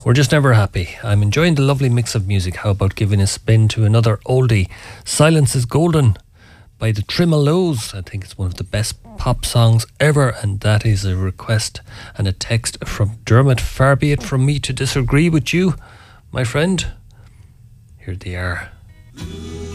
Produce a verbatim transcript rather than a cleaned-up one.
We're just never happy. I'm enjoying the lovely mix of music. How about giving a spin to another oldie? Silence is Golden by the Tremeloes. I think it's one of the best pop songs ever, and that is a request and a text from Dermot. Far be it from me to disagree with you, my friend. Here they are.